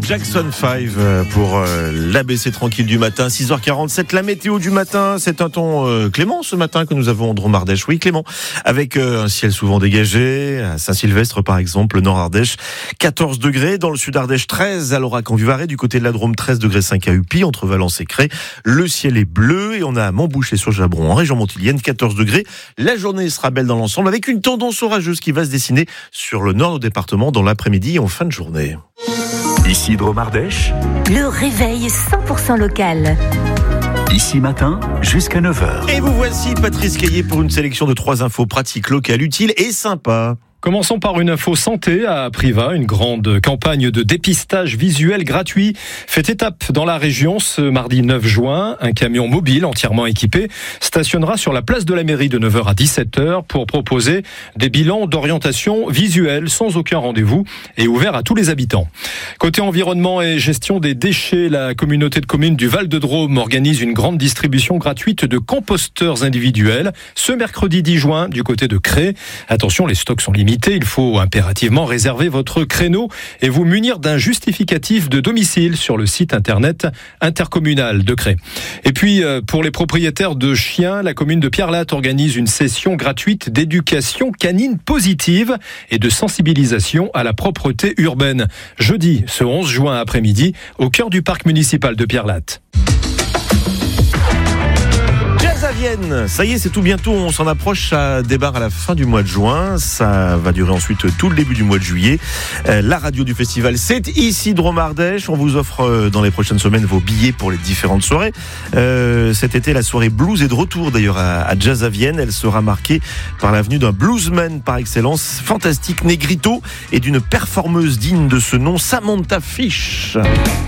Jackson 5 pour l'ABC tranquille du matin, 6h47. La météo du matin, c'est un ton clément ce matin que nous avons en Drôme-Ardèche. Oui, clément, avec un ciel souvent dégagé. À Saint-Sylvestre, par exemple, le Nord-Ardèche, 14 degrés. Dans le Sud-Ardèche, 13 à Laurac-en-Vivarais. Du côté de la Drôme, 13 degrés 5 à Upi, entre Valence et Cré. Le ciel est bleu et on a à Montboucher-sur-Jabron, en région montilienne, 14 degrés. La journée sera belle dans l'ensemble, avec une tendance orageuse qui va se dessiner sur le nord du département dans l'après-midi et en fin de journée. Ici Drôme-Ardèche, le réveil 100% local. Ici matin, jusqu'à 9h. Et vous voici, Patrice Caillé, pour une sélection de 3 infos pratiques, locales, utiles et sympas. Commençons par une info santé à Privas. Une grande campagne de dépistage visuel gratuit fait étape dans la région ce mardi 9 juin. Un camion mobile entièrement équipé stationnera sur la place de la mairie de 9h à 17h pour proposer des bilans d'orientation visuelle sans aucun rendez-vous et ouvert à tous les habitants. Côté environnement et gestion des déchets, la communauté de communes du Val-de-Drôme organise une grande distribution gratuite de composteurs individuels ce mercredi 10 juin du côté de Cré. Attention, les stocks sont limités. Il faut impérativement réserver votre créneau et vous munir d'un justificatif de domicile sur le site internet intercommunal de Cré. Et puis, pour les propriétaires de chiens, la commune de Pierrelatte organise une session gratuite d'éducation canine positive et de sensibilisation à la propreté urbaine. Jeudi, ce 11 juin après-midi, au cœur du parc municipal de Pierrelatte. Ça y est, c'est tout bientôt, on s'en approche, ça débarre à la fin du mois de juin, ça va durer ensuite tout le début du mois de juillet. La radio du festival, c'est ici Drôme-Ardèche, on vous offre dans les prochaines semaines vos billets pour les différentes soirées. Cet été, la soirée blues est de retour d'ailleurs à Jazz à Vienne, elle sera marquée par la venue d'un bluesman par excellence, fantastique Negrito, et d'une performeuse digne de ce nom, Samantha Fish.